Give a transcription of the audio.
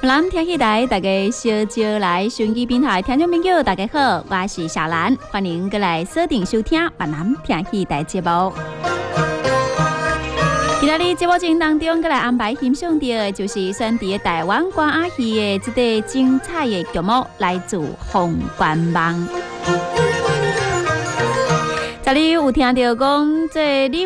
南听起来，大家小招来手机平台听众朋友，大家好，我是小兰，欢迎过来锁定收听闽南听起来节目。今日节目中当中，过来安排欣赏到的就是选择台湾歌仔戏的这个精彩的剧目，来自《凤冠梦》。这里有听到讲，这李